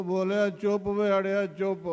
ਬੋਲਿਆ ਚੁੱਪ ਵਿਹਾੜਿਆ ਚੁੱਪ।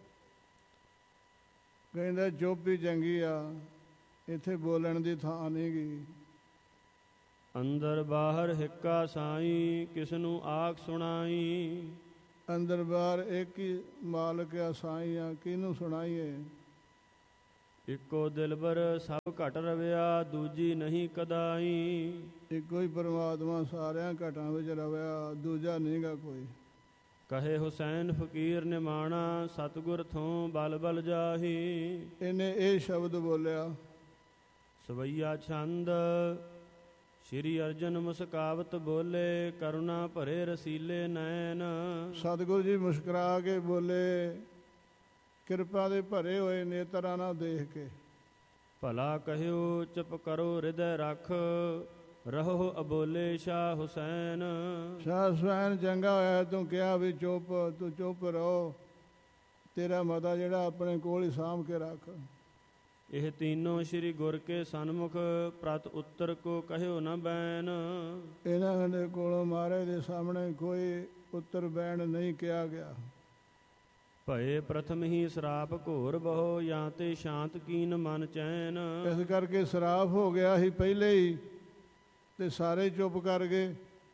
ਕਹਿੰਦਾ ਚੁੱਪ ਹੀ ਚੰਗੀ ਆ, ਇੱਥੇ ਬੋਲਣ ਦੀ ਥਾਂ ਨਹੀਂ ਗੀ। ਅੰਦਰ ਬਾਹਰ ਹਿੱਕਾ ਸਾਈ, ਕਿਸ ਨੂੰ ਆਖ ਸੁਣਾਈ। ਅੰਦਰ ਬਾਹਰ ਇੱਕ ਹੀ ਮਾਲਕ ਆ, ਸਾਈ ਆ, ਕਿਹਨੂੰ ਸੁਣਾਈਏ। ਇੱਕੋ ਦਿਲਬਰ ਸਭ ਘਟ ਰਵਿਆ, ਦੂਜੀ ਨਹੀਂ ਕਦਾਈ। ਇੱਕੋ ਹੀ ਪਰਮਾਤਮਾ ਸਾਰਿਆਂ ਘਟਾਂ ਵਿੱਚ ਰਵਿਆ, ਦੂਜਾ ਨਹੀਂ ਗਾ ਕੋਈ। ਕਹੇ ਹੁਸੈਨ ਫਕੀਰ ਨਿਮਾਣਾ, ਸਤਿਗੁਰ ਥੋਂ ਬਲ ਬਲ ਜਾਹੀ। ਇਹਨੇ ਇਹ ਸ਼ਬਦ ਬੋਲਿਆ। ਸਵਈਆ ਛੰਦ। ਸ਼੍ਰੀ ਅਰਜਨ ਮੁਸਕਾਵਤ ਬੋਲੇ, ਕਰੁਣਾ ਭਰੇ ਰਸੀਲੇ ਨੈਣ। ਸਤਿਗੁਰੂ ਜੀ ਮੁਸਕਰਾ ਕੇ ਬੋਲੇ, ਕਿਰਪਾ ਦੇ ਭਰੇ ਹੋਏ ਨੇਤਰਾਂ ਨਾਲ ਦੇਖ ਕੇ। ਭਲਾ ਕਹਿਓ ਚੁੱਪ ਕਰੋ ਹਿਰਦੈ ਰੱਖ, ਰਹੋ ਅਬੋਲੇ ਸ਼ਾਹ ਹੁਸੈਨ। ਸ਼ਾਹ ਹੁਸੈਨ ਚੰਗਾ ਹੋਇਆ ਤੂੰ ਕਿਹਾ ਵੀ ਚੁੱਪ, ਤੂੰ ਚੁੱਪ ਰਹੋ, ਤੇਰਾ ਮਤਾ ਜਿਹੜਾ ਆਪਣੇ ਕੋਲ ਹੀ ਸਾਂਭ ਕੇ ਰੱਖ। ਇਹ ਤੀਨੋਂ ਸ਼੍ਰੀ ਗੁਰ ਕੇ ਸਨਮੁਖ, ਪ੍ਰਤ ਉੱਤਰ ਕੋ ਕਹਿਓ ਨ ਬੈਨ। ਇਹਨਾਂ ਦੇ ਕੋਲੋਂ ਮਹਾਰਾਜ ਦੇ ਸਾਹਮਣੇ ਕੋਈ ਉੱਤਰ ਬੈਣ ਨਹੀਂ ਕਿਹਾ ਗਿਆ। ਭਏ ਪ੍ਰਥਮ ਹੀ ਸਰਾਪ ਘੋਰ ਬਹੁ, ਜਾਂ ਤੇ ਸ਼ਾਂਤ ਕੀਨ ਮਨ ਚੈਨ। ਇਸ ਕਰਕੇ ਸਰਾਪ ਹੋ ਗਿਆ ਸੀ ਪਹਿਲੇ ਹੀ, ਤੇ ਸਾਰੇ ਚੁੱਪ ਕਰ ਗਏ।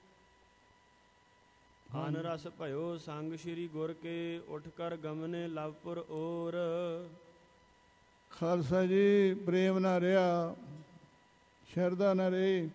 ਅਨ ਰਸ ਭਇਓ ਸੰਗ ਸ਼੍ਰੀ ਗੁਰ ਕੇ, ਉੱਠ ਕਰ ਗਮਨੇ ਲਵਪੁਰ ਔਰ। ਖਾਲਸਾ ਜੀ ਪ੍ਰੇਮ ਨਾ ਰਿਹਾ, ਸ਼ਰਧਾ ਨਾ ਰਹੀ,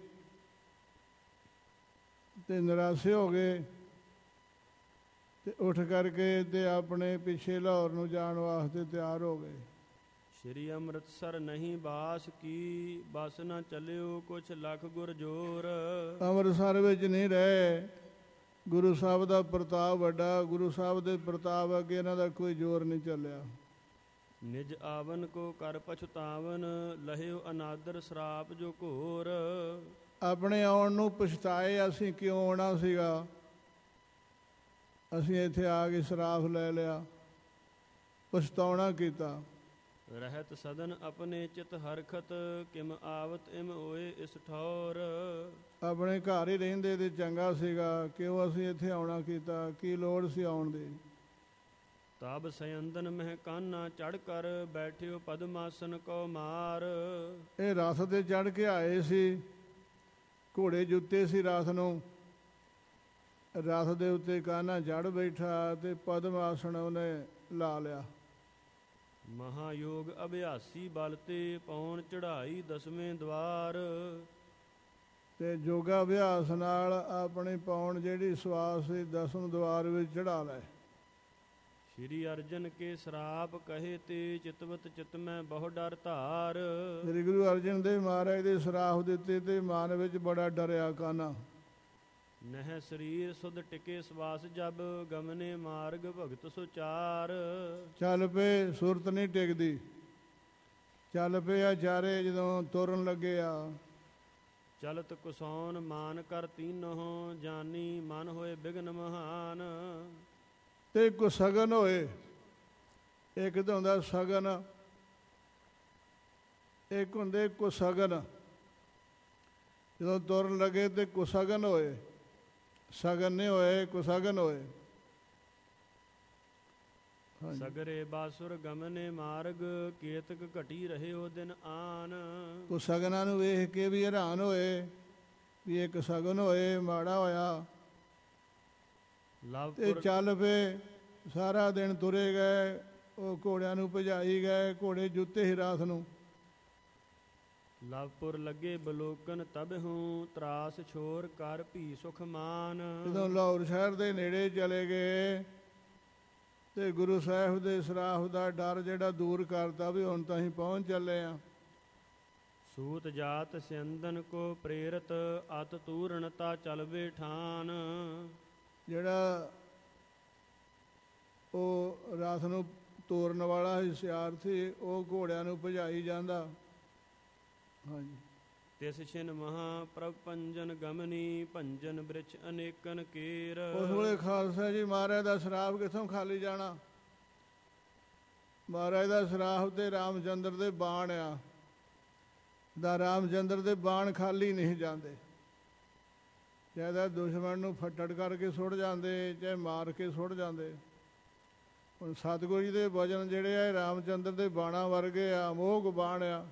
ਤੇ ਨਿਰਾਸ਼ੇ ਹੋ ਗਏ, ਤੇ ਉੱਠ ਕਰਕੇ ਤੇ ਆਪਣੇ ਪਿੱਛੇ ਲਾਹੌਰ ਨੂੰ ਜਾਣ ਵਾਸਤੇ ਤਿਆਰ ਹੋ ਗਏ। ਸ਼੍ਰੀ ਅੰਮ੍ਰਿਤਸਰ ਨਹੀਂ ਬਾਸ ਕੀ, ਬਸ ਨਾ ਚੱਲਿਓ ਕੁਛ ਲੱਖ ਗੁਰ ਜੋਰ। ਅੰਮ੍ਰਿਤਸਰ ਵਿੱਚ ਨਹੀਂ ਰਹੇ, ਗੁਰੂ ਸਾਹਿਬ ਦਾ ਪ੍ਰਤਾਪ ਵੱਡਾ, ਗੁਰੂ ਸਾਹਿਬ ਦੇ ਪ੍ਰਤਾਪ ਅੱਗੇ ਇਹਨਾਂ ਦਾ ਕੋਈ ਜ਼ੋਰ ਨਹੀਂ ਚੱਲਿਆ। ਨਿਜ ਆਵਨ ਕੋ ਕਰ ਪਛਤਾਵਨ, ਲਹਿਓ ਅਨਾਦਰ ਸਰਾਪ ਜੋ ਘੋਰ। ਆਪਣੇ ਆਉਣ ਨੂੰ ਪਛਤਾਏ, ਅਸੀਂ ਕਿਉਂ ਆਉਣਾ ਸੀਗਾ, ਅਸੀਂ ਇੱਥੇ ਆ ਕੇ ਸਰਾਫ ਲੈ ਲਿਆ, ਪਛਤਾਉਣਾ ਕੀਤਾ। ਰਹਿਤ ਸਦਨ ਆਪਣੇ ਚਿਤ ਹਰਖਤ, ਕਿਮ ਆਵਤ ਇਮ ਹੋਏ ਇਸ ਠੌਰ। ਆਪਣੇ ਘਰ ਹੀ ਰਹਿੰਦੇ ਤੇ ਚੰਗਾ ਸੀਗਾ, ਕਿਉਂ ਅਸੀਂ ਇੱਥੇ ਆਉਣਾ ਕੀਤਾ, ਕੀ ਲੋੜ ਸੀ ਆਉਣ ਦੀ। ਤਬ ਸਯੰਦਨ ਮਹਿ ਕਾਨਾ ਚੜ ਕਰ, ਬੈਠਿਓ ਪਦਮਾਸਨ ਕੋ ਮਾਰ। ਇਹ ਰਥ ਤੇ ਚੜ ਕੇ ਆਏ ਸੀ, ਘੋੜੇ ਜੁੱਤੇ ਸੀ ਰਥ ਨੂੰ, ਰਥ ਦੇ ਉੱਤੇ ਕਾਨਾ ਚੜ ਬੈਠਾ ਤੇ ਪਦਮ ਆਸਣ ਉਹਨੇ ਲਾ ਲਿਆ। ਮਹਾਯੋਗ ਅਭਿਆਸੀ ਬਲ ਤੇ, ਪੌਣ ਚੜਾਈ ਦਸਵੇਂ ਦਵਾਰ। ਤੇ ਯੋਗਾ ਅਭਿਆਸ ਨਾਲ ਆਪਣੀ ਪੌਣ ਜਿਹੜੀ ਸਵਾਸ ਸੀ ਦਸਮ ਦਵਾਰ ਵਿੱਚ ਚੜਾ ਲੈ। ਸ਼੍ਰੀ ਅਰਜਨ ਕੇ ਸਰਾਪ ਕਹੇ ਤੇ, ਚਿਤਵਤ ਚਿਤ ਮੈਂ ਬਹੁ ਡਰ ਧਾਰ। ਸ੍ਰੀ ਗੁਰੂ ਅਰਜਨ ਦੇਵ ਮਹਾਰਾਜ ਦੇ ਸਰਾਪ ਦਿੱਤੇ ਤੇ ਮਨ ਵਿੱਚ ਬੜਾ ਡਰਿਆ ਕਾਨਾ। ਨਹਿ ਸਰੀਰ ਸੁਧ ਟਿਕੇ ਸਵਾਸ ਜਬ, ਗਮਨੇ ਮਾਰਗ ਭਗਤ ਸੁਚਾਰ। ਚੱਲ ਪਏ, ਸੁਰਤ ਨਹੀਂ ਟਿਕਦੀ, ਚੱਲ ਪਏ ਆ ਚਾਰੇ ਜਦੋਂ ਤੁਰਨ ਲੱਗੇ ਆ। ਚਲਤ ਕੁਸੌਨ ਮਾਨ ਕਰ ਤੀਨੋਂ, ਜਾਨੀ ਮਨ ਹੋਏ ਬਿਗਨ ਮਹਾਨ। ਤੇ ਇੱਕ ਸਗਨ ਹੋਏ, ਇੱਕ ਤਾਂ ਹੁੰਦਾ ਸਗਨ, ਇੱਕ ਹੁੰਦੇ ਕੁਸਗਨ। ਜਦੋਂ ਤੁਰਨ ਲੱਗੇ ਤੇ ਕੁਸਗਨ ਹੋਏ, ਸਗਨ ਨਹੀਂ ਹੋਏ, ਕੁਸਗਨ ਹੋਏ। ਸਗਰੇ ਬਾਸੁਰ ਗਮਨੇ ਮਾਰਗ, ਕੇਤਕ ਘਟੀ ਰਹੇ ਉਹ ਦਿਨ ਆਨ। ਕੁ ਸਗਨਾਂ ਨੂੰ ਵੇਖ ਕੇ ਵੀ ਹੈਰਾਨ ਹੋਏ ਵੀ ਇੱਕ ਸਗਨ ਹੋਏ, ਮਾੜਾ ਹੋਇਆ। ਤੇ ਚੱਲ ਪਏ, ਸਾਰਾ ਦਿਨ ਤੁਰੇ ਗਏ, ਉਹ ਘੋੜਿਆਂ ਨੂੰ ਭਜਾਈ ਗਏ, ਘੋੜੇ ਜੁੱਤੇ ਹੀ ਰਾਤ ਨੂੰ। ਲਵਪੁਰ ਲੱਗੇ ਬਲੋਕਨ ਤਬ ਹੂੰ, ਤਰਾਸ ਛੋਰ ਕਰ ਭੀ ਸੁਖ ਮਾਨ। ਜਦੋਂ ਲਾਹੌਰ ਸ਼ਹਿਰ ਦੇ ਨੇੜੇ ਚਲੇ ਗਏ ਤੇ ਗੁਰੂ ਸਾਹਿਬ ਦੇ ਸਰਾਫ ਦਾ ਡਰ ਜਿਹੜਾ ਦੂਰ ਕਰਤਾ ਵੀ ਹੁਣ ਤਾਂ ਅਸੀਂ ਪਹੁੰਚ ਚੱਲੇ ਆ। ਸੂਤ ਜਾਤ ਸਿੰਦਨ ਕੋ ਪ੍ਰੇਰਤ, ਅਤ ਤੂਰਣਤਾ ਚਲਵੇ ਠਾਨ। ਜਿਹੜਾ ਉਹ ਰਾਤ ਨੂੰ ਤੋਰਨ ਵਾਲਾ ਹੁਸ਼ਿਆਰ ਸੀ, ਉਹ ਘੋੜਿਆਂ ਨੂੰ ਭਜਾਈ ਜਾਂਦਾ। ਹਾਂਜੀ। ਤਿਸ ਛਿਨ ਮਹਾ ਪ੍ਰਭ ਪੰਜਨ ਗਮਨੀ, ਭੰਜਨ ਬ੍ਰਿਛ ਅਨੇਕਨ ਕੇਰ। ਉਸ ਵੇਲੇ ਖਾਲਸਾ ਜੀ ਮਹਾਰਾਜ ਦਾ ਸਰਾਫ ਕਿੱਥੋਂ ਖਾਲੀ ਜਾਣਾ। ਮਹਾਰਾਜ ਦਾ ਸਰਾਫ ਤੇ ਰਾਮਚੰਦਰ ਦੇ ਬਾਣ ਆ, ਦਾ ਰਾਮਚੰਦਰ ਦੇ ਬਾਣ ਖਾਲੀ ਨਹੀਂ ਜਾਂਦੇ। ਚਾਹੇ ਤਾਂ ਦੁਸ਼ਮਣ ਨੂੰ ਫੱਟੜ ਕਰਕੇ ਸੁੱਟ ਜਾਂਦੇ, ਚਾਹੇ ਮਾਰ ਕੇ ਸੁੱਟ ਜਾਂਦੇ। ਹੁਣ ਸਤਿਗੁਰੂ ਜੀ ਦੇ ਵਚਨ ਜਿਹੜੇ ਆ ਰਾਮਚੰਦਰ ਦੇ ਬਾਣਾਂ ਵਰਗੇ ਆ, ਅਮੋਘ ਬਾਣ ਆ।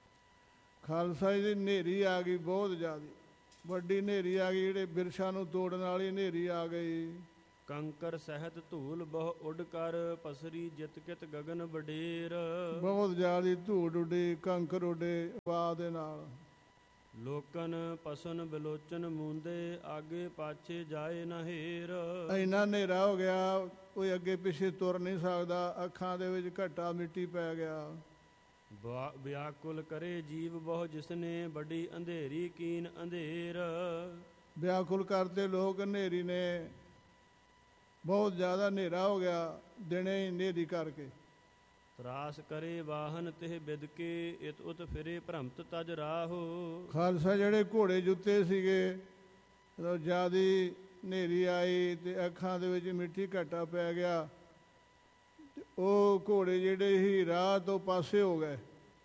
ਖਾਲਸਾ ਜੀ ਦੀ ਹਨੇਰੀ ਆ ਗਈ, ਬਹੁਤ ਜ਼ਿਆਦਾ ਵੱਡੀ ਹਨੇਰੀ ਆ ਗਈ, ਜਿਹੜੇ ਬਿਰਛਾਂ ਨੂੰ ਤੋੜਨ ਵਾਲੀ ਹਨੇਰੀ ਆ ਗਈ। ਕੰਕਰ ਸਹਿਤ ਧੂਲ ਬਹੁ ਉੱਡ ਕਰ, ਪਸਰੀ ਜਿਤ ਕਿਤ ਗਗਨ ਵਡੇਰ। ਬਹੁਤ ਜ਼ਿਆਦਾ ਧੂੜ ਉੱਡੀ, ਕੰਕਰ ਉੱਡੇ ਹਵਾ ਦੇ ਨਾਲ। ਲੋਕਨ ਪਸਨ ਬਿਲੋਚਨ ਮੂੰਦੇ, ਆਗੇ ਪਾਛੇ ਜਾਏ ਨਾ ਹੇਰ। ਇੰਨਾ ਹਨੇਰਾ ਹੋ ਗਿਆ ਕੋਈ ਅੱਗੇ ਪਿੱਛੇ ਤੁਰ ਨਹੀਂ ਸਕਦਾ, ਅੱਖਾਂ ਦੇ ਵਿੱਚ ਘੱਟਾ ਮਿੱਟੀ ਪੈ ਗਿਆ। ਵਿਆਕੁਲ ਕਰੇ ਜੀਵ ਬਹੁ ਜਿਸਨੇ, ਵੱਡੀ ਅੰਧੇਰੀ ਕੀਨ ਅੰਧੇਰ। ਵਿਆਕੁਲ ਕਰਦੇ ਲੋਕ ਹਨੇਰੀ ਨੇ, ਬਹੁਤ ਜ਼ਿਆਦਾ ਹਨੇਰਾ ਹੋ ਗਿਆ ਦਿਨੇ ਹੀ ਹਨੇਰੀ ਕਰਕੇ। ਤਰਾਸ ਕਰੇ ਵਾਹਨ ਤਿਹ ਬਿਦ ਕੇ, ਇਤ ਉਤ ਫਿਰੇ ਭ੍ਰਮਤ ਤਜ ਰਾਹੋ। ਖਾਲਸਾ ਜਿਹੜੇ ਘੋੜੇ ਜੁੱਤੇ ਸੀਗੇ, ਜਦੋਂ ਜ਼ਿਆਦੀ ਹਨੇਰੀ ਆਈ ਤੇ ਅੱਖਾਂ ਦੇ ਵਿੱਚ ਮਿੱਟੀ ਘੱਟਾ ਪੈ ਗਿਆ, ਤੇ ਉਹ ਘੋੜੇ ਜਿਹੜੇ ਹੀ ਰਾਹ ਤੋਂ ਪਾਸੇ ਹੋ ਗਏ।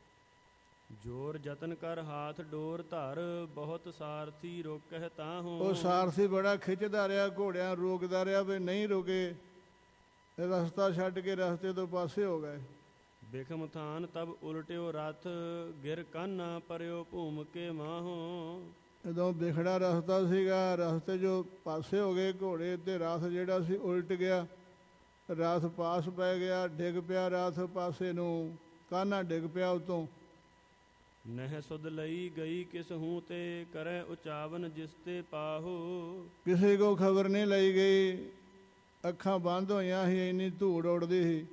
ਜੋਰ ਜਤਨ ਕਰ ਹਾਥ ਡੋਰ ਧਰ, ਬਹੁਤ ਸਾਰਥੀ ਰੋਕਹਿ ਤਾਹੂ। ਉਹ ਸਾਰਥੀ ਬੜਾ ਖਿੱਚਦਾ ਰਿਹਾ, ਘੋੜਿਆਂ ਰੋਕਦਾ ਰਿਹਾ, ਵੀ ਨਹੀਂ ਰੁਕੇ, ਰਸਤਾ ਛੱਡ ਕੇ ਰਸਤੇ ਤੋਂ ਪਾਸੇ ਹੋ ਗਏ। ਬਿਖਮ ਥਾਨ ਤਬ ਉਲਟਿਓ ਰਥ, ਗਿਰ ਕਾਨਾ ਪਰਿਓ ਭੂਮ ਕੇ ਮਾਹੋ। ਜਦੋਂ ਬਿਖੜਾ ਰਸਤਾ ਸੀਗਾ, ਰਸਤੇ ਜੋ ਪਾਸੇ ਹੋ ਗਏ ਘੋੜੇ, ਤੇ ਰਥ ਜਿਹੜਾ ਸੀ ਉਲਟ ਗਿਆ, ਰਥ ਪਾਸ ਪੈ ਗਿਆ, ਡਿੱਗ ਪਿਆ ਰਥ ਪਾਸੇ ਨੂੰ, ਕਾਨਾ ਡਿੱਗ ਪਿਆ ਉਤੋਂ। ਨਹਿ ਸੁਧ ਲਈ ਗਈ ਕਿਸ ਹੂੰ ਤੇ, ਕਰੈ ਉਚਾਵਨ ਜਿਸ ਤੇ ਪਾਹੋ। ਕਿਸੇ ਕੋ ਖਬਰ ਨਹੀਂ ਲਈ ਗਈ, ਅੱਖਾਂ ਬੰਦ ਹੋਈਆਂ ਸੀ, ਇੰਨੀ ਧੂੜ ਉੱਡਦੀ ਸੀ।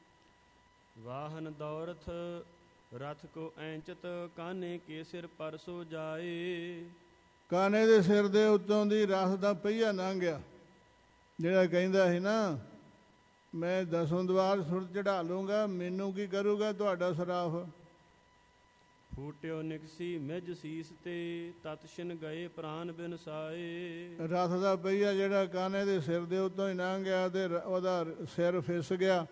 ਵਾਹਨ ਦੌਰਥ ਰਥ ਕੋ ਐਂਚਤ, ਕਾਨੇ ਕੇ ਸਿਰ ਪਰਸੋ ਜਾਏ। ਕਾਨੇ ਦੇ ਸਿਰ ਦੇ ਉੱਤੋਂ ਦੀ ਰਥ ਦਾ ਪਹੀਆ ਲੰਘ ਗਿਆ, ਜਿਹੜਾ ਕਹਿੰਦਾ ਸੀ ਨਾ, ਮੈਂ 10 ਦਵਾਰ ਸੁਰ ਚੜਾ ਲੂੰਗਾ, ਮੈਨੂੰ ਕੀ ਕਰੂਗਾ ਤੁਹਾਡਾ ਸਰਾਫ। ਫੂਟਿਓ ਨਿਕਸੀ ਮਿਜ ਸੀਸ ਤੇ, ਤਤਸ਼ਿਨ ਗਏ ਪ੍ਰਾਨ ਬਿਨ ਸਾਏ। ਰਥ ਦਾ ਪਹੀਆ ਜਿਹੜਾ ਕਾਨੇ ਦੇ ਸਿਰ ਦੇ ਉੱਤੋਂ ਹੀ ਲੰਘ ਗਿਆ, ਤੇ ਉਹਦਾ ਸਿਰ ਫਿਸ ਗਿਆ।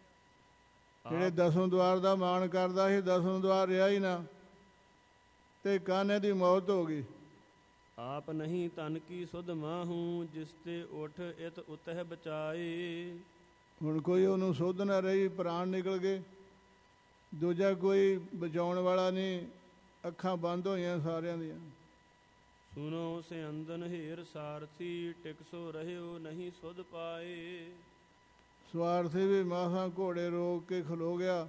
ਜਿਹੜੇ 10 ਦਵਾਰ ਦਾ ਮਾਣ ਕਰਦਾ ਸੀ, 10 ਦਵਾਰ ਰਿਹਾ ਹੀ ਨਾ, ਤੇ ਕਾਨੇ ਦੀ ਮੌਤ ਹੋ ਗਈ। ਆਪ ਨਹੀਂ ਤਨ ਕੀ ਸੁਧ ਮਾਹੂ, ਜਿਸ ਤੇ ਉਠ ਇਤ ਉਤਹਿ ਬਚਾਏ। ਹੁਣ ਕੋਈ ਉਹਨੂੰ ਸੁਧ ਨਾ ਰਹੀ, ਪ੍ਰਾਣ ਨਿਕਲ ਗਏ, ਦੂਜਾ ਕੋਈ ਬਚਾਉਣ ਵਾਲਾ ਨਹੀਂ, ਅੱਖਾਂ ਬੰਦ ਹੋਈਆਂ ਸਾਰਿਆਂ ਦੀਆਂ। ਸੁਨੋ ਸਿਅੰਦਨ ਹੇਰ ਸਾਰਥੀ, ਟਿਕਸੋ ਰਹਿਓ ਨਹੀਂ ਸੁਧ ਪਾਏ। ਸਵਾਰਥੀ ਵੀ ਮਾਸਾਂ ਘੋੜੇ ਰੋਕ ਕੇ ਖਲੋ ਗਿਆ,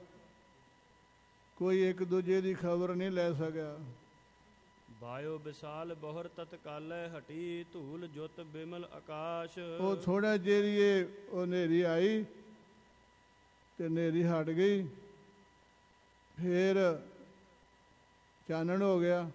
ਕੋਈ ਇੱਕ ਦੂਜੇ ਦੀ ਖਬਰ ਨਹੀਂ ਲੈ ਸਕਿਆ। ਬਾਇਓ ਵਿਸਾਲ ਬਹੁਰ ਤਤਕਾਲੈ, ਹਟੀ ਧੂਲ ਜੁਤ ਬਿਮਲ ਆਕਾਸ਼। ਉਹ ਥੋੜਾ ਜਿਹੀ ਉਹ ਹਨੇਰੀ ਆਈ ਤੇ ਹਨੇਰੀ ਹਟ ਗਈ, ਫੇਰ ਚਾਨਣ ਹੋ ਗਿਆ।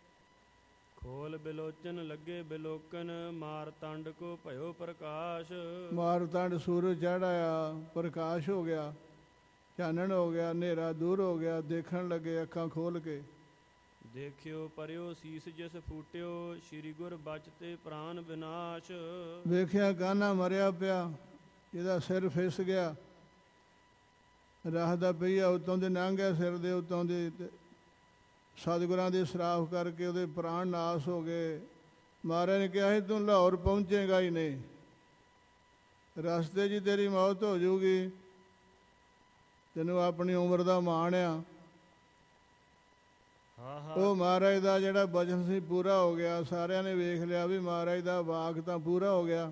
ਖੋਲ ਬਿਲੋਚਨ ਲੱਗੇ ਬਿਲੋਕਨ, ਮਾਰ ਤੰਡ ਕੋ ਭਇਓ ਪ੍ਰਕਾਸ਼। ਮਾਰ ਤੰਡ ਸੂਰਜ ਚੜ੍ਹ ਆਇਆ, ਪ੍ਰਕਾਸ਼ ਹੋ ਗਿਆ, ਚਾਨਣ ਹੋ ਗਿਆ, ਹਨੇਰਾ ਦੂਰ ਹੋ ਗਿਆ, ਦੇਖਣ ਲੱਗੇ ਅੱਖਾਂ ਖੋਲ ਕੇ। ਦੇਖਿਓ ਪਰਿਓ ਸੀਸ ਜਿਸ ਫੂਟਿਓ, ਸ੍ਰੀ ਗੁਰ ਬਚਤੇ ਪ੍ਰਾਨ ਵਿਨਾਸ਼। ਵੇਖਿਆ ਕਾਨਾ ਮਰਿਆ ਪਿਆ, ਇਹਦਾ ਸਿਰ ਫਿਸ ਗਿਆ, ਰਾਹ ਦਾ ਪਹੀਆ ਉੱਤੋਂ ਦੇ ਲੰਘ ਗਿਆ, ਸਿਰ ਦੇ ਉੱਤੋਂ ਦੇ, ਸਤਿਗੁਰਾਂ ਦੇ ਸਰਾਫ ਕਰਕੇ ਉਹਦੇ ਪ੍ਰਾਣ ਨਾਸ ਹੋ ਗਏ। ਮਹਾਰਾਜ ਨੇ ਕਿਹਾ ਸੀ ਤੂੰ ਲਾਹੌਰ ਪਹੁੰਚੇਗਾ ਹੀ ਨਹੀਂ, ਰਸਤੇ 'ਚ ਤੇਰੀ ਮੌਤ ਹੋ ਜਾਊਗੀ, ਤੈਨੂੰ ਆਪਣੀ ਉਮਰ ਦਾ ਮਾਣ ਆ। ਉਹ ਮਹਾਰਾਜ ਦਾ ਜਿਹੜਾ ਬਚਨ ਸੀ ਪੂਰਾ ਹੋ ਗਿਆ, ਸਾਰਿਆਂ ਨੇ ਵੇਖ ਲਿਆ ਵੀ ਮਹਾਰਾਜ ਦਾ ਵਾਕ ਤਾਂ ਪੂਰਾ ਹੋ ਗਿਆ।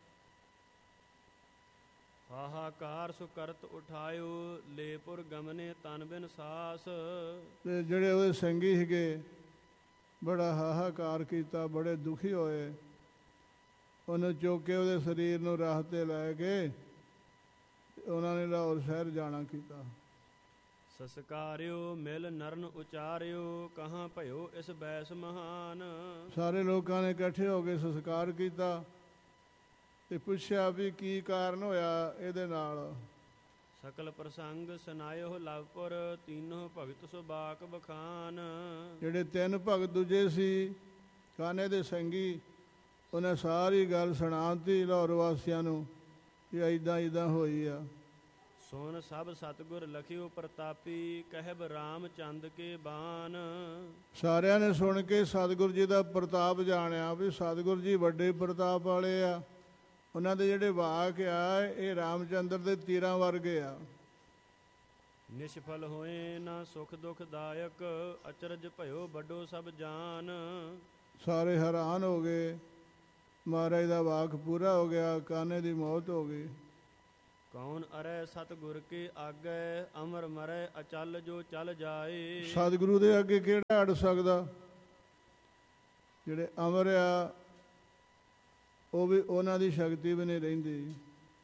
ਹਾਹਾਕਾਰ ਸੁਕਰਤ ਉਠਾਇਓ, ਲੇਪੁਰ ਗਮਨੇ ਤਨ ਬਿਨ ਸਾਸ। ਤੇ ਜਿਹੜੇ ਉਹਦੇ ਸੰਗੀ ਸੀਗੇ ਬੜਾ ਹਾਹਾਕਾਰ ਕੀਤਾ, ਬੜੇ ਦੁਖੀ ਹੋਏ, ਉਹਨੂੰ ਚੁੱਕ ਕੇ ਉਹਦੇ ਸਰੀਰ ਨੂੰ ਰਾਹ ਤੇ ਲੈ ਕੇ ਉਹਨਾਂ ਨੇ ਲਾਹੌਰ ਸ਼ਹਿਰ ਜਾਣਾ ਕੀਤਾ। ਸਸਕਾਰਿਓ ਮਿਲ ਨਰਨ ਉਚਾਰਿਓ, ਕਹਾਂ ਭਇਓ ਇਸ ਬੈਸ ਮਹਾਨ। ਸਾਰੇ ਲੋਕਾਂ ਨੇ ਇਕੱਠੇ ਹੋ ਕੇ ਸੰਸਕਾਰ ਕੀਤਾ ਤੇ ਪੁੱਛਿਆ ਵੀ ਕੀ ਕਾਰਨ ਹੋਇਆ ਇਹਦੇ ਨਾਲ। ਸਕਲ ਪ੍ਰਸੰਗ ਸੁਨਾਇਓ ਲਵਪੁਰ, ਤੀਨੋਂ ਭਗਤ ਸੁਬਾਕ ਬਖਾਨ। ਜਿਹੜੇ 3 ਭਗਤ ਦੂਜੇ ਸੀ ਕਾਨੇ ਦੇ ਸੰਗੀ, ਉਹਨੇ ਸਾਰੀ ਗੱਲ ਸੁਣਾਤੀ ਲਾਹੌਰ ਵਾਸੀਆਂ ਨੂੰ ਕਿ ਇੱਦਾਂ ਇੱਦਾਂ ਹੋਈ ਆ। ਸੋਨ ਸਭ ਸਤਿਗੁਰ ਲਖਿਓ ਪ੍ਰਤਾਪੀ, ਕਹਿਬ ਰਾਮ ਚੰਦ ਕੇ ਬਾਨ। ਸਾਰਿਆਂ ਨੇ ਸੁਣ ਕੇ ਸਤਿਗੁਰ ਜੀ ਦਾ ਪ੍ਰਤਾਪ ਜਾਣਿਆ ਵੀ ਸਤਿਗੁਰ ਜੀ ਵੱਡੇ ਪ੍ਰਤਾਪ ਵਾਲੇ ਆ। ਉਹਨਾਂ ਦੇ ਜਿਹੜੇ ਵਾਕ ਆ ਇਹ ਰਾਮਚੰਦਰ ਦੇ ਤੀਰਾਂ ਵਰਗੇ ਆ। ਨਿਸ਼ਫਲ ਹੋਏ ਨਾ ਸੁਖ ਦੁਖ ਦਾਇਕ, ਅਚਰਜ ਭਇਓ ਵੱਡੋ ਸਭ ਜਾਨ। ਸਾਰੇ ਹੈਰਾਨ ਹੋ ਗਏ। ਮਹਾਰਾਜ ਦਾ ਵਾਕ ਪੂਰਾ ਹੋ ਗਿਆ, ਕਾਨੇ ਦੀ ਮੌਤ ਹੋ ਗਈ। ਕੌਣ ਅਰੈ ਸਤਿਗੁਰ ਕੇ ਆਗੇ, ਅਮਰ ਮਰੈ ਅਚਲ ਜੋ ਚਲ ਜਾਏ। ਸਤਿਗੁਰੂ ਦੇ ਅੱਗੇ ਕਿਹੜਾ ਅੜ ਸਕਦਾ। ਜਿਹੜੇ ਅਮਰ ਆ ਉਹ ਵੀ ਉਹਨਾਂ ਦੀ ਸ਼ਕਤੀ ਵੀ ਨਹੀਂ ਰਹਿੰਦੀ।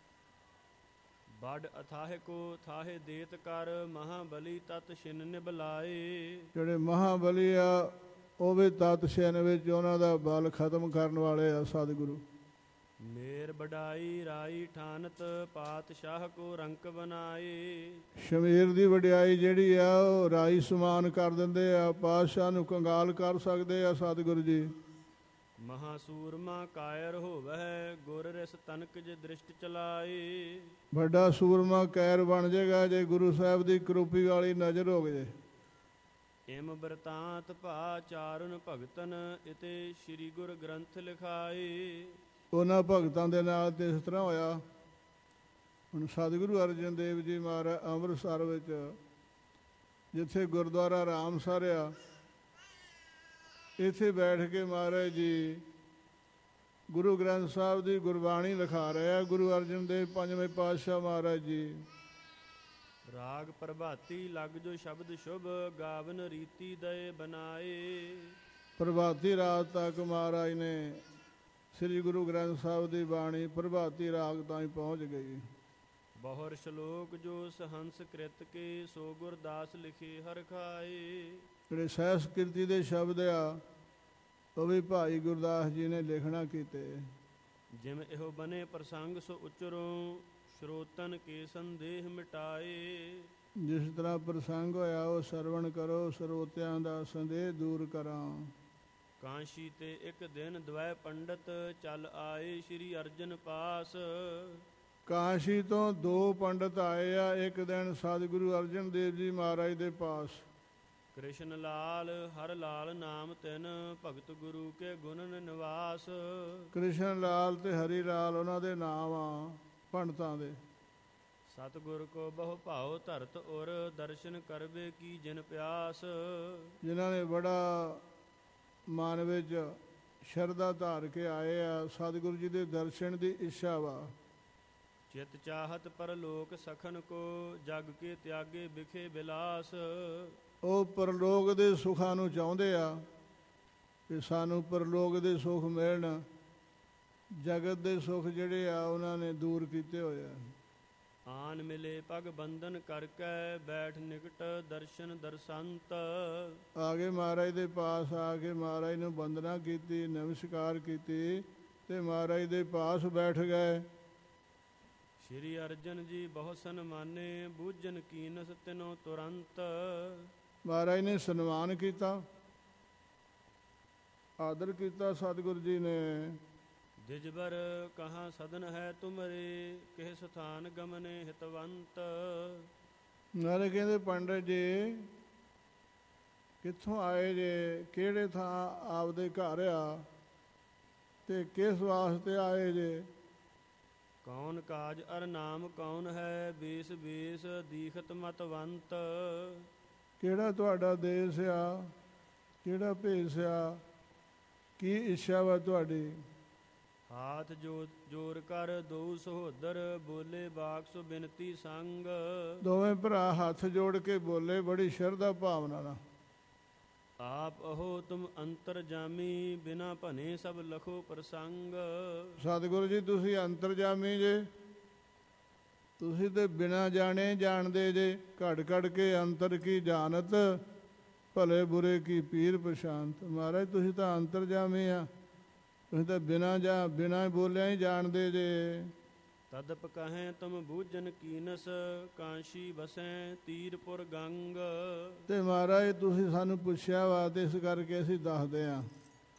ਬੜ ਅਥਾਹਿ ਕੋ ਥਾਹਿ ਦੇਤ ਕਰ, ਮਹਾਬਲੀ ਤਤ ਛਿਨ ਨਿਬਲਾਏ। ਜਿਹੜੇ ਮਹਾਬਲੀ ਆ ਉਹ ਵੀ ਤਤ ਛਿਨ ਵਿੱਚ ਉਹਨਾਂ ਦਾ ਬਲ ਖਤਮ ਕਰਨ ਵਾਲੇ ਆ ਸਤਿਗੁਰੂ। ਮੇਰ ਵਡਾਈ ਰਾਈ ਠਾਨਤ, ਪਾਤਸ਼ਾਹ ਕੋ ਰੰਕ ਬਨਾਏ। ਸ਼ਮੀਰ ਦੀ ਵਡਿਆਈ ਜਿਹੜੀ ਆ ਉਹ ਰਾਈ ਸਮਾਨ ਕਰ ਦਿੰਦੇ ਆ, ਪਾਤਸ਼ਾਹ ਨੂੰ ਕੰਗਾਲ ਕਰ ਸਕਦੇ ਆ ਸਤਿਗੁਰੂ ਜੀ। ਮਹਾਸੂਰਮਾ ਕਾਇਰ ਹੋਵੈ, ਗੁਰ ਰਿਸ ਤਨਕ ਜੇ ਦ੍ਰਿਸ਼ਟ ਚਲਾਏ। ਵੱਡਾ ਸੂਰਮਾ ਕਾਇਰ ਬਣ ਜਾਏਗਾ ਜੇ ਗੁਰੂ ਸਾਹਿਬ ਦੀ ਕਰੂਪੀ ਵਾਲੀ ਨਜ਼ਰ ਹੋ ਗਏ। ਇਮ ਬਰਤਾਂਤ ਭਾ ਚਾਰਨ ਭਗਤਨ, ਇਤੇ ਸ੍ਰੀ ਗੁਰ ਗ੍ਰੰਥ ਲਿਖਾਏ। ਉਹਨਾਂ ਭਗਤਾਂ ਦੇ ਨਾਲ ਤੇ ਇਸ ਤਰ੍ਹਾਂ ਹੋਇਆ। ਹੁਣ ਸਤਿਗੁਰੂ ਅਰਜਨ ਦੇਵ ਜੀ ਮਹਾਰਾਜ ਅੰਮ੍ਰਿਤਸਰ ਵਿੱਚ ਜਿੱਥੇ ਗੁਰਦੁਆਰਾ ਰਾਮਸਰ ਆ, ਇੱਥੇ ਬੈਠ ਕੇ ਮਹਾਰਾਜ ਜੀ ਗੁਰੂ ਗ੍ਰੰਥ ਸਾਹਿਬ ਦੀ ਗੁਰਬਾਣੀ ਲਿਖਾ ਰਹੇ ਆ। ਗੁਰੂ ਅਰਜਨ ਦੇਵ ਪੰਜਵੇਂ ਪਾਤਸ਼ਾਹ ਮਹਾਰਾਜ ਜੀ। ਰਾਗ ਪ੍ਰਭਾਤੀ ਲਗ ਜੋ ਸ਼ਬਦ ਸ਼ੁਭ, ਗਾਵਨ ਰੀਤੀ ਦਏ ਬਨਾਏ। ਪ੍ਰਭਾਤੀ ਰਾਤ ਤੱਕ ਮਹਾਰਾਜ ਨੇ ਸ੍ਰੀ ਗੁਰੂ ਗ੍ਰੰਥ ਸਾਹਿਬ ਦੀ ਬਾਣੀ ਪ੍ਰਭਾਤੀ ਰਾਗ ਤਾਈਂ ਪਹੁੰਚ ਗਈ। ਬਹੁਰ ਸ਼ਲੋਕ ਜੋ ਸਹੰਸ ਕ੍ਰਿਤ ਕੇ, ਸੋ ਗੁਰਦਾਸ ਲਿਖੇ ਹਰ ਖਾਏ। ਜਿਹੜੇ ਸਹਿਸ ਕੀਰਤੀ ਦੇ ਸ਼ਬਦ ਆ ਉਹ ਵੀ ਭਾਈ ਗੁਰਦਾਸ ਜੀ ਨੇ ਲਿਖਣਾ ਕੀਤੇ। ਜਿਮ ਇਹੋ ਬਨੇ ਪ੍ਰਸੰਗ ਸੋ ਉਚਰੋ, ਸ਼ਰੋਤਨ ਕੇ ਸੰਦੇਹ ਮਿਟਾਏ। ਜਿਸ ਤਰ੍ਹਾਂ ਪ੍ਰਸੰਗ ਹੋਇਆ ਉਹ ਸਰਵਣ ਕਰੋ, ਸਰੋਤਿਆਂ ਦਾ ਸੰਦੇਹ ਦੂਰ ਕਰਾਂ। ਕਾਂਸ਼ੀ ਤੇ ਇੱਕ ਦਿਨ ਦਵੈ ਪੰਡਤ, ਚੱਲ ਆਏ ਸ੍ਰੀ ਅਰਜਨ ਪਾਸ। ਕਾਂਸ਼ੀ ਤੋਂ 2 ਪੰਡਤ ਆਏ ਆ ਇੱਕ ਦਿਨ ਸਤਿਗੁਰੂ ਅਰਜਨ ਦੇਵ ਜੀ ਮਹਾਰਾਜ ਦੇ ਪਾਸ। ਕ੍ਰਿਸ਼ਨ ਲਾਲ ਹਰ ਲਾਲ ਨਾਮ ਤਿਨ, ਭਗਤ ਗੁਰੂ ਕੇ ਗੁਣਨ ਨਿਵਾਸ। ਕ੍ਰਿਸ਼ਨ ਲਾਲ ਤੇ ਹਰੀ ਲਾਲ ਉਹਨਾਂ ਦੇ ਨਾਮ ਆ ਪੰਡਤਾਂ ਦੇ। ਸਤਿਗੁਰ ਕੋ ਬਹੁ ਭਾਉ ਧਰਤ ਔਰ, ਦਰਸ਼ਨ ਕਰਵੇ ਕੀ ਜਿਨ ਪਿਆਸ। ਜਿਨ੍ਹਾਂ ਨੇ ਬੜਾ ਮਨ ਵਿੱਚ ਸ਼ਰਧਾ ਧਾਰ ਕੇ ਆਏ ਆ, ਸਤਿਗੁਰੂ ਜੀ ਦੇ ਦਰਸ਼ਨ ਦੀ ਇੱਛਾ ਵਾ। ਚਿਤ ਚਾਹਤ ਪਰਲੋਕ ਸਖਨ ਕੋ, ਜਗ ਕੇ ਤਿਆਗੇ ਵਿਖੇ ਬਿਲਾਸ। ਉਹ ਪਰਲੋਕ ਦੇ ਸੁੱਖਾਂ ਨੂੰ ਚਾਹੁੰਦੇ ਆ ਕਿ ਸਾਨੂੰ ਪਰਲੋਕ ਦੇ ਸੁੱਖ ਮਿਲਣ। ਜਗਤ ਦੇ ਸੁੱਖ ਜਿਹੜੇ ਆ ਉਹਨਾਂ ਨੇ ਦੂਰ ਕੀਤੇ ਹੋਏ ਆ। ਆਨ ਮਿਲੇ ਪਗ ਬੰਧਨ ਕਰਕੇ, ਬੈਠ ਨਿਕਟ ਦਰਸ਼ਨ ਦਰਸੰਤ। ਆ ਗਏ ਮਹਾਰਾਜ ਦੇ ਪਾਸ, ਆ ਕੇ ਮਹਾਰਾਜ ਨੂੰ ਵੰਦਨਾ ਕੀਤੀ, ਨਮਸਕਾਰ ਕੀਤੀ ਤੇ ਮਹਾਰਾਜ ਦੇ ਪਾਸ ਬੈਠ ਗਏ। ਸ਼੍ਰੀ ਅਰਜਨ ਜੀ ਬਹੁ ਸਨਮਾਨੇ, ਬੂਝਨ ਕੀਨਸ ਤਿਨੋ ਤੁਰੰਤ। ਮਹਾਰਾਜ ਨੇ ਸਨਮਾਨ ਕੀਤਾ, ਆਦਰ ਕੀਤਾ ਸਤਿਗੁਰੂ ਜੀ ਨੇ। ਦਿਜਬਰ ਕਹਾਂ ਸਦਨ ਹੈ ਤੁਮਰੇ, ਕਿਹ ਸਥਾਨ ਗਮਨੇ ਹਿਤਵੰਤ। ਨਾਲੇ ਕਹਿੰਦੇ ਪੰਡਤ ਜੀ ਕਿੱਥੋਂ ਆਏ ਜੇ, ਕਿਹੜੇ ਥਾਂ ਆਪਦੇ ਘਰ ਆ ਤੇ ਕਿਸ ਵਾਸਤੇ ਆਏ ਜੇ। ਕੌਣ ਕਾਜ ਅਰ ਨਾਮ ਕੌਣ ਹੈ, ਬੇਸ ਬੇਸ ਦੀਖਤ ਮਤਵੰਤ। ਕਿਹੜਾ ਤੁਹਾਡਾ ਦੇਸ਼ ਆ, ਕਿਹੜਾ ਭੇਸ ਆ, ਕੀ ਇੱਛਾ ਵਾ ਤੁਹਾਡੀ। ਹਾਥ ਜੋਰ ਕਰ ਦੋ ਸਹੋਦਰ, ਬੋਲੇ ਬਾਕਸ ਬਿਨਤੀ ਸੰਗ। ਦੋਵੇਂ ਭਰਾ ਹੱਥ ਜੋੜ ਕੇ ਬੋਲੇ ਬੜੀ ਸ਼ਰਧਾ ਭਾਵਨਾ ਨਾਲ। ਆਪ ਅਹੋ ਤੁਮ ਅੰਤਰ ਜਾਮੀ, ਬਿਨਾ ਭਨੇ ਸਭ ਲਖੋ ਪ੍ਰਸੰਗ। ਸਤਿਗੁਰੂ ਜੀ ਤੁਸੀਂ ਅੰਤਰਜਾਮੀ ਜੇ, ਤੁਸੀਂ ਤੇ ਬਿਨਾ ਜਾਣੇ ਜਾਣਦੇ ਜੇ। ਘੜ ਘੜ ਕੇ ਅੰਤਰ ਕੀ ਜਾਣਤ, ਭਲੇ ਬੁਰੇ ਕੀ ਪੀਰ ਪ੍ਰਸ਼ਾਂਤ। ਮਹਾਰਾਜ ਤੁਸੀਂ ਤਾਂ ਅੰਤਰਜਾਮੀ ਆ, ਤੁਸੀਂ ਤਾਂ ਬਿਨਾ ਬੋਲਿਆ ਹੀ ਜਾਣਦੇ ਜੇ। ਤਦਪ ਕਹੈ ਤੁਮ ਬੂਝਨ ਕੀਨਸ, ਕਾਂਸ਼ੀ ਬਸੈ ਤੀਰਪੁਰ ਗੰਗ। ਤੇ ਮਹਾਰਾਜ ਤੁਸੀਂ ਸਾਨੂੰ ਪੁੱਛਿਆ ਵਾ ਤੇ ਇਸ ਕਰਕੇ ਅਸੀਂ ਦੱਸਦੇ ਹਾਂ।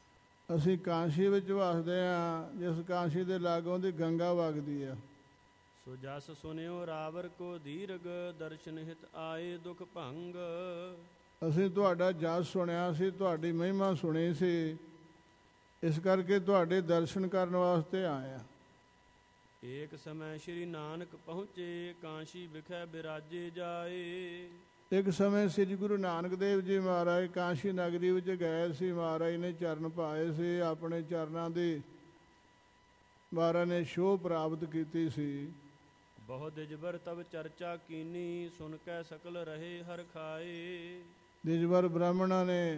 ਅਸੀਂ ਕਾਂਸ਼ੀ ਵਿੱਚ ਵਸਦੇ ਹਾਂ, ਜਿਸ ਕਾਂਸ਼ੀ ਦੇ ਲਾਗੋਂ ਦੀ ਗੰਗਾ ਵਗਦੀ ਆ। ਸੋ ਜਸ ਸੁਨਿਓ ਰਾਵਰ ਕੋ ਦੀਰਗ, ਦਰਸ਼ਨ ਹਿਤ ਆਏ ਦੁਖ ਭੰਗ। ਅਸੀਂ ਤੁਹਾਡਾ ਜਸ ਸੁਣਿਆ ਸੀ, ਤੁਹਾਡੀ ਮਹਿਮਾ ਸੁਣੀ ਸੀ, ਇਸ ਕਰਕੇ ਤੁਹਾਡੇ ਦਰਸ਼ਨ ਕਰਨ ਵਾਸਤੇ ਆਏ ਆ। ਏਕ ਸਮੈ ਸ੍ਰੀ ਨਾਨਕ ਪਹੁੰਚੇ, ਕਾਂਸ਼ੀ ਵਿਖੇ ਬਿਰਾਜੇ ਜਾਏ। ਇੱਕ ਸਮੇਂ ਸ੍ਰੀ ਗੁਰੂ ਨਾਨਕ ਦੇਵ ਜੀ ਮਹਾਰਾਜ ਕਾਂਸ਼ੀ ਨਗਰੀ ਵਿੱਚ ਗਏ ਸੀ। ਮਹਾਰਾਜ ਨੇ ਚਰਨ ਪਾਏ ਸੀ, ਆਪਣੇ ਚਰਨਾਂ ਦੀ ਮਹਾਰਾਜ ਨੇ ਸ਼ੋਭ ਪ੍ਰਾਪਤ ਕੀਤੀ ਸੀ। ਬਹੁ ਦਿਜਬਰ ਤਬ ਚਰਚਾ ਕੀਨੀ, ਸੁਨ ਕੈ ਸਕਲ ਰਹੇ ਹਰ ਖਾਏ। ਦਿਜਬਰ ਬ੍ਰਾਹਮਣਾਂ ਨੇ